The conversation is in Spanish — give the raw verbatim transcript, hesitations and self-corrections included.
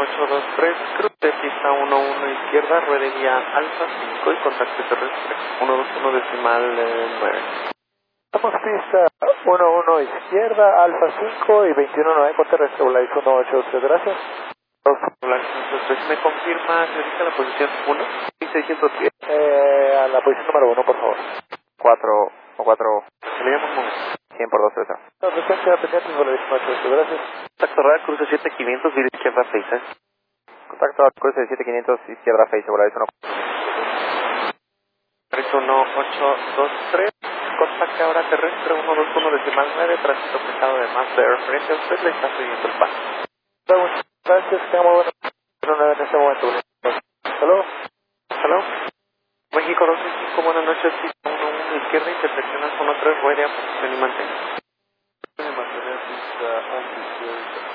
ocho dos tres, cruce pista uno uno izquierda, ruede vía alfa cinco y contacto terrestre uno dos uno decimal nueve. Estamos pista uno uno izquierda, alfa cinco y veintiuno nueve con terrestre, Volaris uno ocho tres, gracias. dos, ¿me confirma, se dirige a la posición uno y seiscientos diez? Eh, a la posición número uno, por favor. cuatro o cuatro. Se le llama un momento. cien por dos trece. La frecuencia pendiente, Volaris uno ocho tres, gracias. Contacto radar, cruce siete quinientos, vía izquierda seis. Contacto al cruce de siete quinientos, izquierda face, Volaris uno. Volaris uno ocho dos tres, contacto ahora terrestre uno dos uno decimal nueve, tránsito pesado de Mazda Air frente a usted, le está subiendo el paso. Muchas gracias, que tenga muy buena en este momento. Hello. Hello. México dos cinco, buenas noches, pista uno uno izquierda, intersección al uno tres, ruede a posición y mantenga.